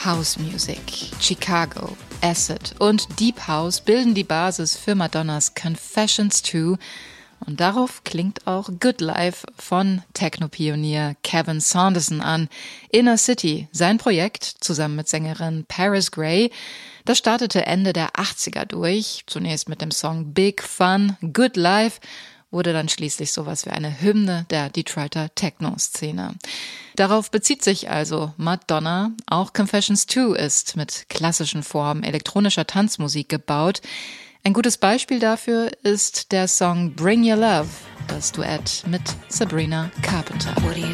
House Music, Chicago, Acid und Deep House bilden die Basis für Madonnas Confessions 2 und darauf klingt auch Good Life von Techno-Pionier Kevin Saunderson an. Inner City, sein Projekt, zusammen mit Sängerin Paris Grey, das startete Ende der 80er durch, zunächst mit dem Song Big Fun. Good Life wurde dann schließlich sowas wie eine Hymne der Detroiter Techno-Szene. Darauf bezieht sich also Madonna. Auch Confessions 2 ist mit klassischen Formen elektronischer Tanzmusik gebaut. Ein gutes Beispiel dafür ist der Song Bring Your Love, das Duett mit Sabrina Carpenter.